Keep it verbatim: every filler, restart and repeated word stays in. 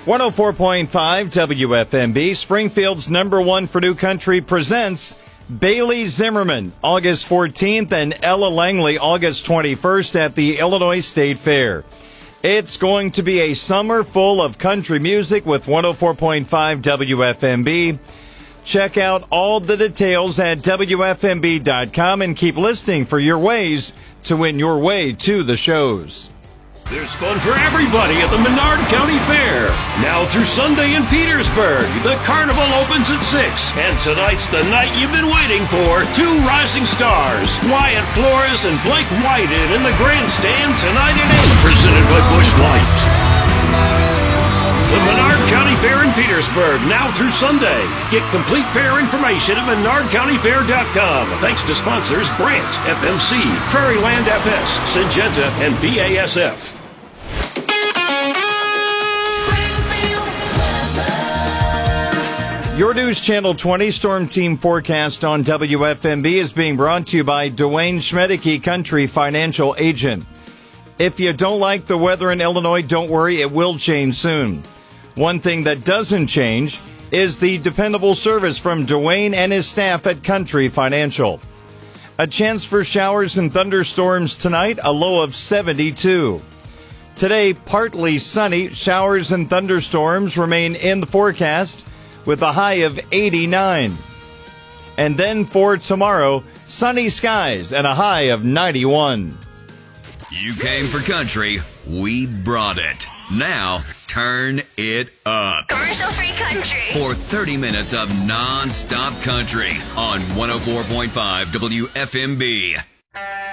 one oh four point five W F M B, Springfield's number one for new country, presents Bailey Zimmerman, August fourteenth, and Ella Langley, August twenty-first at the Illinois State Fair. It's going to be a summer full of country music with one oh four point five W F M B. Check out all the details at W F M B dot com and keep listening for your ways to win your way to the shows. There's fun for everybody at the Menard County Fair. Now through Sunday in Petersburg, the carnival opens at six. And tonight's the night you've been waiting for. Two rising stars, Wyatt Flores and Blake Whited in the grandstand tonight at eight. Presented by Busch Light. The Menard County Fair in Petersburg, now through Sunday. Get complete fair information at menard county fair dot com. Thanks to sponsors Brandt, F M C, Prairie Land F S, Syngenta, and B A S F. Your News Channel twenty Storm Team forecast on W F M B is being brought to you by Dwayne Schmedeke, Country Financial Agent. If you don't like the weather in Illinois, don't worry, it will change soon. One thing that doesn't change is the dependable service from Dwayne and his staff at Country Financial. A chance for showers and thunderstorms tonight, a low of seventy-two. Today, partly sunny, showers and thunderstorms remain in the forecast with a high of eighty-nine. And then for tomorrow, sunny skies and a high of ninety-one. You came for country, we brought it. Now, turn it up. Commercial-free country. For thirty minutes of non-stop country on one oh four point five W F M B.